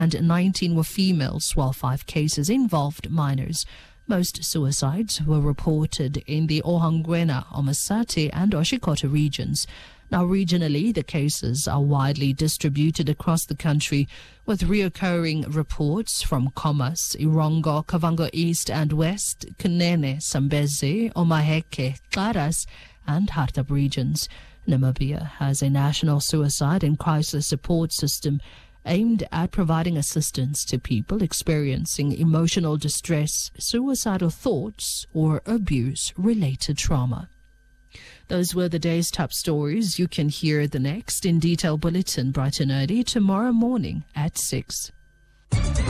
and 19 were females, while 5 cases involved minors. Most suicides were reported in the Ohangwena, Omasate, and Oshikoto regions. Now, regionally, the cases are widely distributed across the country, with reoccurring reports from Khomas, Irongo, Kavango East and West, Kunene, Sambezi, Omaheke, Karas, and Hartab regions. Namibia has a national suicide and crisis support system aimed at providing assistance to people experiencing emotional distress, suicidal thoughts, or abuse-related trauma. Those were the day's top stories. You can hear the next in detail bulletin bright and early tomorrow morning at 6.